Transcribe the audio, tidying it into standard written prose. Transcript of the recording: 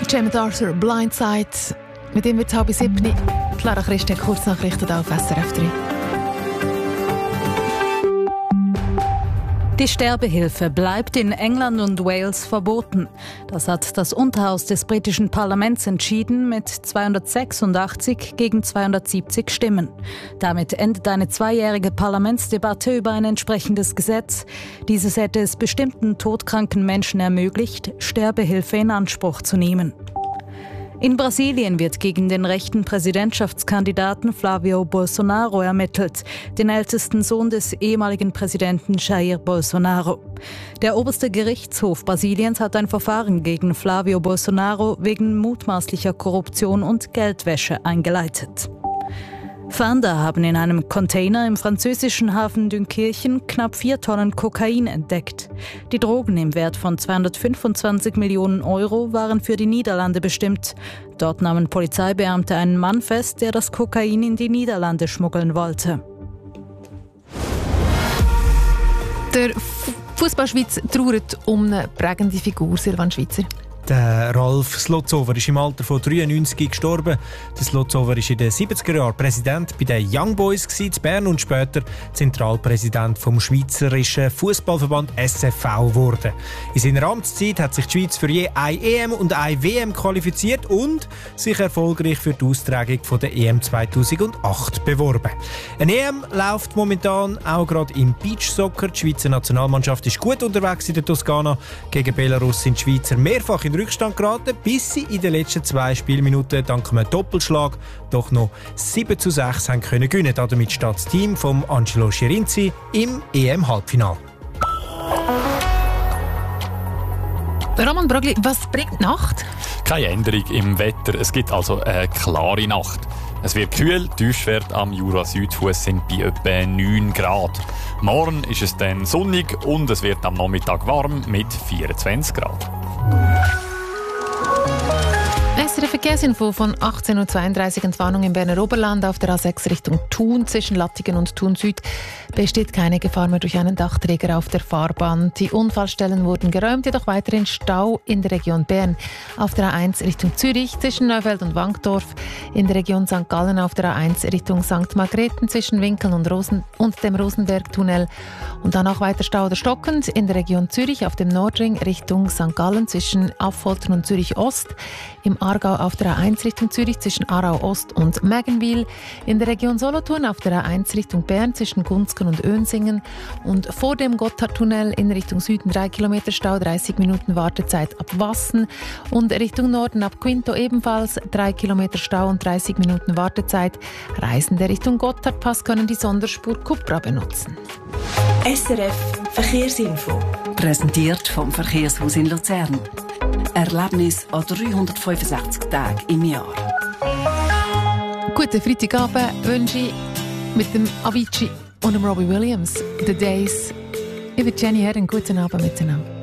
James Arthur, Blindside. Mit ihm wird es 6:30. Clara Christ hat Kurznachrichten auf SRF 3. Die Sterbehilfe bleibt in England und Wales verboten. Das hat das Unterhaus des britischen Parlaments entschieden mit 286 gegen 270 Stimmen. Damit endet eine 2-jährige Parlamentsdebatte über ein entsprechendes Gesetz. Dieses hätte es bestimmten todkranken Menschen ermöglicht, Sterbehilfe in Anspruch zu nehmen. In Brasilien wird gegen den rechten Präsidentschaftskandidaten Flávio Bolsonaro ermittelt, den ältesten Sohn des ehemaligen Präsidenten Jair Bolsonaro. Der oberste Gerichtshof Brasiliens hat ein Verfahren gegen Flávio Bolsonaro wegen mutmaßlicher Korruption und Geldwäsche eingeleitet. Fahnder haben in einem Container im französischen Hafen Dünkirchen knapp 4 Tonnen Kokain entdeckt. Die Drogen im Wert von 225 Millionen Euro waren für die Niederlande bestimmt. Dort nahmen Polizeibeamte einen Mann fest, der das Kokain in die Niederlande schmuggeln wollte. Der Fußballschweiz trauert um eine prägende Figur, Silvan Schweizer. Der Ralf Slotzover ist im Alter von 93 gestorben. Der Slotzover war in den 70er Jahren Präsident bei den Young Boys in Bern und später Zentralpräsident vom Schweizerischen Fußballverband SFV geworden. In seiner Amtszeit hat sich die Schweiz für je eine EM und eine WM qualifiziert und sich erfolgreich für die Austragung von der EM 2008 beworben. Eine EM läuft momentan auch gerade im Beachsoccer. Die Schweizer Nationalmannschaft ist gut unterwegs in der Toskana. Gegen Belarus sind die Schweizer mehrfach in Rückstand geraten, bis sie in den letzten 2 Spielminuten dank einem Doppelschlag doch noch 7:6 haben können gewinnen. Damit steht das Team von Angelo Schirinzi im EM-Halbfinale. Roman Brogli, was bringt Nacht? Keine Änderung im Wetter. Es gibt also eine klare Nacht. Es wird kühl, die Tiefstwerte am Jura-Südfuss sind bei etwa 9 Grad. Morgen ist es dann sonnig und es wird am Nachmittag warm mit 24 Grad. SRF Verkehrsinfo von 18:32 Uhr. Entwarnung im Berner Oberland auf der A6 Richtung Thun. Zwischen Lattingen und Thun Süd besteht keine Gefahr mehr durch einen Dachträger auf der Fahrbahn. Die Unfallstellen wurden geräumt, jedoch weiterhin Stau in der Region Bern. Auf der A1 Richtung Zürich zwischen Neufeld und Wankdorf. In der Region St. Gallen auf der A1 Richtung St. Margrethen zwischen Winkeln und dem Rosenbergtunnel. Und dann auch weiter Stau oder stockend in der Region Zürich auf dem Nordring Richtung St. Gallen zwischen Affoltern und Zürich Ost. Im Aargau auf der A1 Richtung Zürich zwischen Aarau Ost und Mägenwil. In der Region Solothurn auf der A1 Richtung Bern zwischen Gunzgen und Önsingen. Und vor dem Gotthardtunnel in Richtung Süden 3 Kilometer Stau, 30 Minuten Wartezeit ab Wassen. Und Richtung Norden ab Quinto ebenfalls 3 Kilometer Stau und 30 Minuten Wartezeit. Reisende Richtung Gotthardpass können die Sonderspur Cupra benutzen. SRF Verkehrsinfo. Präsentiert vom Verkehrshaus in Luzern. Erlebnis an 365 Tagen im Jahr. Guten Freitagabend wünsche ich mit dem Avicii und dem Robbie Williams. The Days. Ich bin Jenny Herren. Guten Abend miteinander.